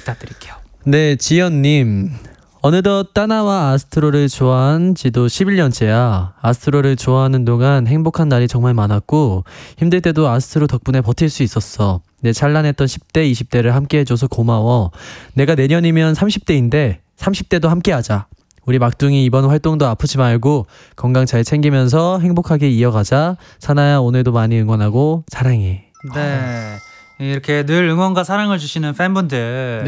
부탁드릴게요. 네, 지연님. 어느덧 따나와 아스트로를 좋아한 지도 11년째야. 아스트로를 좋아하는 동안 행복한 날이 정말 많았고 힘들 때도 아스트로 덕분에 버틸 수 있었어. 내 찬란했던 10대, 20대를 함께 해줘서 고마워. 내가 내년이면 30대인데 30대도 함께 하자. 우리 막둥이 이번 활동도 아프지 말고 건강 잘 챙기면서 행복하게 이어가자. 사나야, 오늘도 많이 응원하고 사랑해. 네, 이렇게 늘 응원과 사랑을 주시는 팬분들